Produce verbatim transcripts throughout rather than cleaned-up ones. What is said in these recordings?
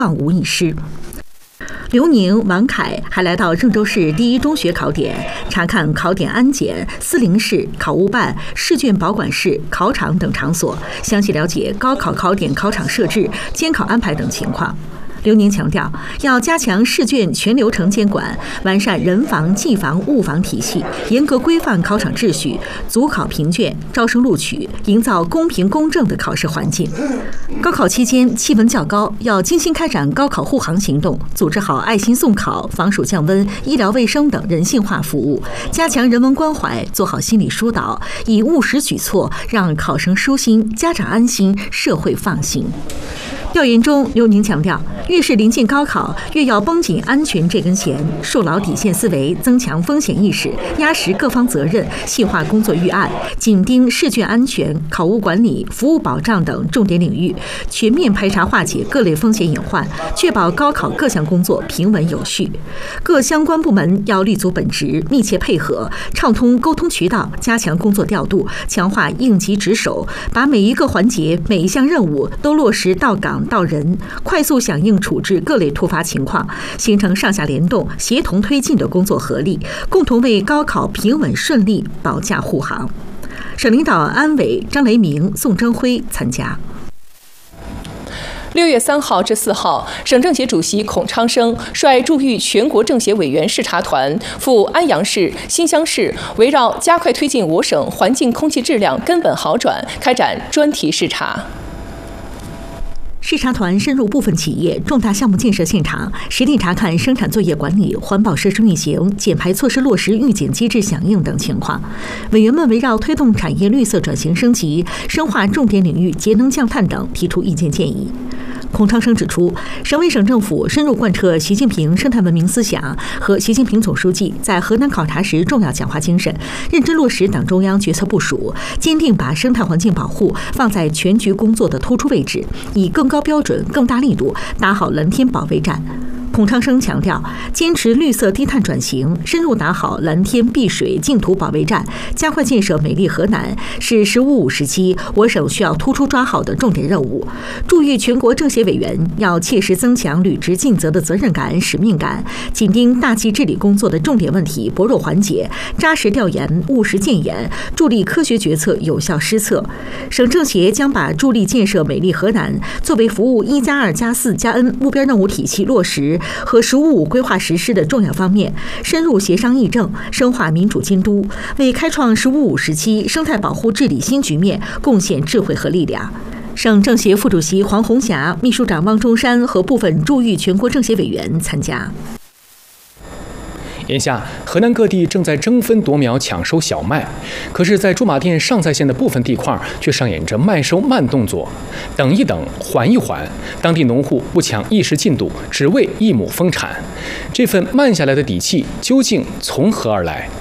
望无一失。刘宁、王凯还来到郑州市第一中学考点，查看考点安检、司令室、考务办、试卷保管室、考场等场所，详细了解高考考点考场设置、监考安排等情况。刘宁强调，要加强试卷全流程监管，完善人防、技防、物防体系，严格规范考场秩序，组考评卷、招生录取，营造公平公正的考试环境。高考期间气温较高，要精心开展高考护航行动，组织好爱心送考、防暑降温、医疗卫生等人性化服务，加强人文关怀，做好心理疏导，以务实举措让考生舒心、家长安心、社会放心。调研中，刘宁强调，越是临近高考，越要绷紧安全这根弦，树牢底线思维，增强风险意识，压实各方责任，细化工作预案，紧盯试卷安全、考务管理、服务保障等重点领域，全面排查化解各类风险隐患，确保高考各项工作平稳有序。各相关部门要立足本职，密切配合，畅通沟通渠道，加强工作调度，强化应急值守，把每一个环节、每一项任务都落实到岗到人，快速响应处置各类突发情况，形成上下联动、协同推进的工作合力，共同为高考平稳顺利保驾护航。省领导安委张雷鸣、宋征辉参加。 六月三号至四号，省政协主席孔昌生率驻豫全国政协委员视察团赴安阳市、新乡市，围绕加快推进我省环境空气质量根本好转，开展专题视察。 视察团深入部分企业重大项目建设现场，实地查看生产作业管理、环保设施运行、减排措施落实预检机制响应等情况。委员们围绕推动产业绿色转型升级、深化重点领域节能降碳等提出意见建议。孔昌生指出，省委省政府深入贯彻习近平生态文明思想和习近平总书记在河南考察时重要讲话精神，认真落实党中央决策部署，坚定把生态环境保护放在全局工作的突出位置，以更高标准、更大力度打好蓝天保卫战。孔昌生强调，坚持绿色低碳转型，深入打好蓝天碧水净土保卫战，加快建设美丽河南，是“十五五”时期我省需要突出抓好的重点任务。驻豫全国政协委员要切实增强履职尽责的责任感、使命感，紧盯大气治理工作的重点问题、薄弱环节，扎实调研、务实建言，助力科学决策有效施策。省政协将把助力建设美丽河南作为服务“一加二加四加 N” 目标任务体系落实和“十五五”规划实施的重要方面，深入协商议政，深化民主监督，为开创“十五五”时期生态保护治理新局面贡献智慧和力量。省政协副主席黄红霞、秘书长汪中山和部分驻豫全国政协委员参加。 眼下，河南各地正在争分夺秒抢收小麦，可是，在驻马店上蔡县的部分地块却上演着卖收慢动作。等一等，缓一缓，当地农户不抢一时进度，只为一亩丰产。这份慢下来的底气究竟从何而来？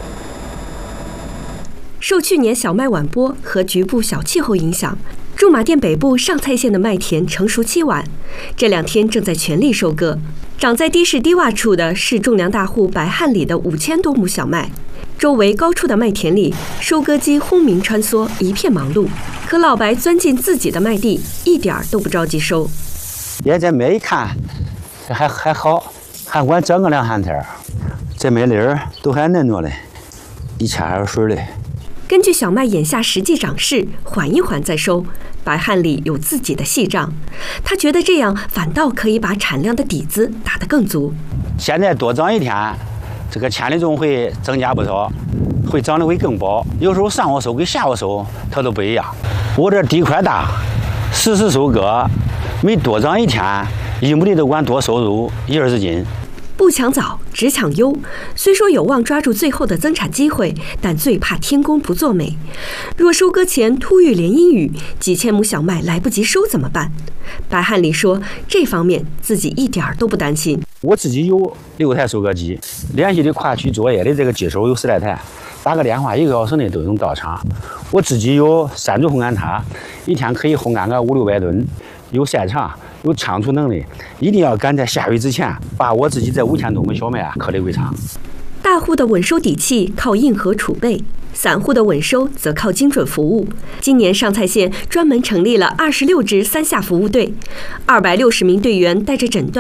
受去年小麦晚播和局部小气候影响，驻马店北部上蔡县的麦田成熟期晚，这两天正在全力收割。长在低势低洼处的是种粮大户白汉里的五千多亩小麦，周围高处的麦田里，收割机轰鸣穿梭，一片忙碌。可老白钻进自己的麦地，一点儿都不着急收。 现在麦一看，这还还好，还管整个两三天，这麦粒儿都还嫩着嘞，一掐还有水嘞。 根据小麦眼下实际长势，缓一缓再收。白汉里有自己的细账，他觉得这样反倒可以把产量的底子打得更足。 现在多长一天，这个钱粒重会增加不少，会长得会更薄。有时候上午收跟下午收它都不一样。我这地块大，实时收割，每多长一天，一亩地都管多收入一二十斤。 不抢早，只抢优。虽说有望抓住最后的增产机会，但最怕天公不作美。若收割前突遇连阴雨，几千亩小麦来不及收怎么办？白汉里说，这方面自己一点都不担心。 我自己有六台收割机，连续的跨区作业的这个机手有十来台，打个电话一个小时内都能到场。我自己有三组烘干塔，一天可以烘干个五六百吨，有现场。有仓储能力，一定要赶在下雨之前把我自己这五千多亩小麦啊颗粒归场。 大户的稳收底气靠硬核储备， 散户的稳收则靠精准服务。今年上蔡县专门成立了二十六支三下服务队，二百六十名队员带着诊断。